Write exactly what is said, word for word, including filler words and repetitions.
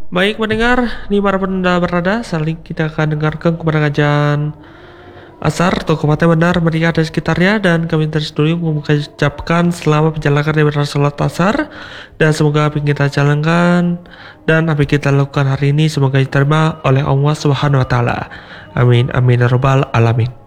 Baik mendengar, ini para penunda berada, saling kita akan dengarkan kepada kajian Asar atau kematian benar meriah dan sekitarnya, dan kami terus dulu mengucapkan selamat menjalankan ibadah sholat asar, dan semoga apa yang kita jalankan dan apa yang kita lakukan hari ini semoga diterima oleh Allah Subhanahu Wa Taala. Amin amin ya rabbal alamin.